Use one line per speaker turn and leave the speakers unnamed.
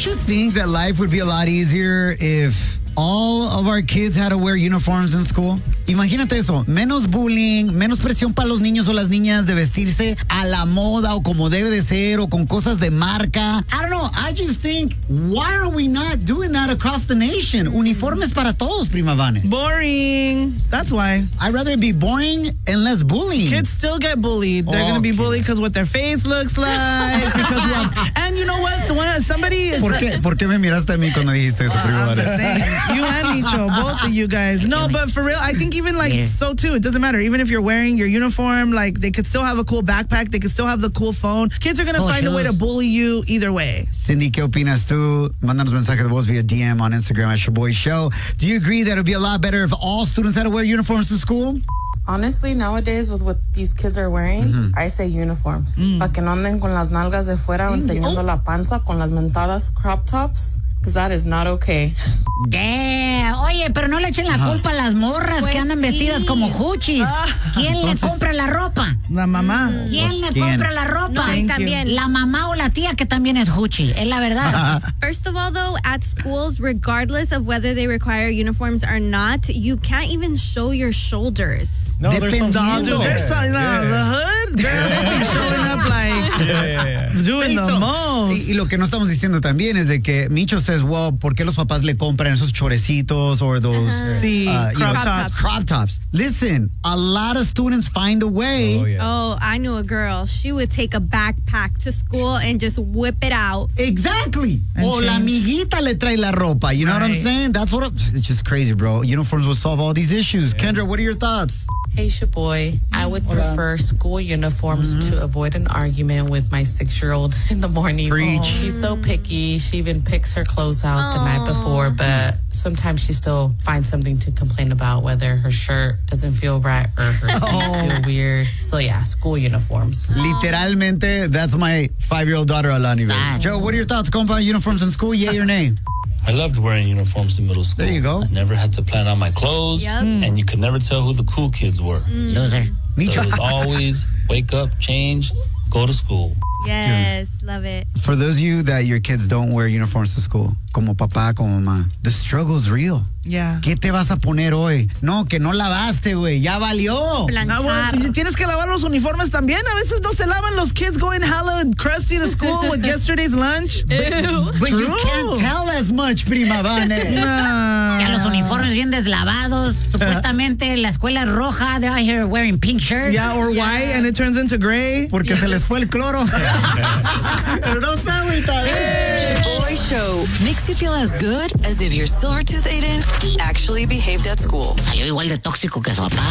Don't you think that life would be a lot easier if all of our kids had to wear uniforms in school? Imagínate eso, menos bullying, menos presión para los niños o las niñas de vestirse a la moda o como debe de ser o con cosas de marca. I don't know, I just think, why are we not doing that across the nation? Uniformes para todos, Prima Vane.
Boring. That's why.
I'd rather it be boring and less bullying.
Kids still get bullied. They're going to be bullied because what their face looks like. And you know what? Somebody is...
¿Por qué me miraste a mí cuando dijiste eso, Prima
I'm
Vane?
just saying. You and Micho, both of you guys. No, but for real, I think even so too, it doesn't matter. Even if you're wearing your uniform, like they could still have a cool backpack. They could still have the cool phone. Kids are going to find a way to bully you either way.
Cindy, ¿qué opinas tú? Mándanos mensaje de voz via DM on Instagram at Shaboy Show. Do you agree that it would be a lot better if all students had to wear uniforms to school?
Honestly, nowadays with what these kids are wearing, I say uniforms. Para que no anden con las nalgas de fuera enseñando la panza con las mentadas crop tops. Because that is not okay.
Damn. Oye, pero no le echen la culpa a las morras que andan vestidas como huchis. ¿Quién le compra la ropa?
La mamá.
¿Quién le compra la ropa?
No, y también.
La mamá o la tía que también es huchi. Es la verdad.
First of all, though, at schools, regardless of whether they require uniforms or not, you can't even show your shoulders.
No, there's some dodgers. There's some, the hood, girl, they be showing up like doing the most.
Y lo que no estamos diciendo también es de que Micho says, well, ¿por qué los papás le compran esos chorecitos or those crop tops? Listen, a lot of students find a way.
Oh, I knew a girl. She would take a backpack to school and just whip it out.
Exactly. O la amiguita le trae la ropa. You know what I'm saying? It's just crazy, bro. Uniforms will solve all these issues. Kendra, what are your thoughts?
Hey, Shaboy. I would prefer school uniforms to avoid an argument with my 6-year-old in the morning.
Preach.
She's so picky. She even picks her clothes out the night before, but sometimes she still finds something to complain about, whether her shirt doesn't feel right or her sleeves feel weird. So yeah, school uniforms.
Literalmente, that's my 5-year-old daughter, Alani. Joe, what are your thoughts? Compound uniforms in school, yay or nay?
I loved wearing uniforms in middle school.
There you go.
I never had to plan out my clothes, and you could never tell who the cool kids were.
Loser.
So it was always wake up, change, go to school.
Yes, love it.
For those of you that your kids don't wear uniforms to school, como papá, como mamá, the struggle's real.
Yeah.
¿Qué te vas a poner hoy? No, que no lavaste, güey. Ya valió.
Tienes que lavar los uniformes también. A veces no se lavan los kids going hella crusty to school with yesterday's lunch.
But you can't tell as much, Prima Vane.
Ya los uniformes bien deslavados. Supuestamente la escuela es roja. They're out here wearing pink shirts.
Yeah, or white, and it turns into gray.
Porque se les fue el cloro. Pero no se agüita.
Shaboy Show makes you feel as good as if your silver tooth Aiden actually behaved at school.
Salió igual de tóxico que su papá.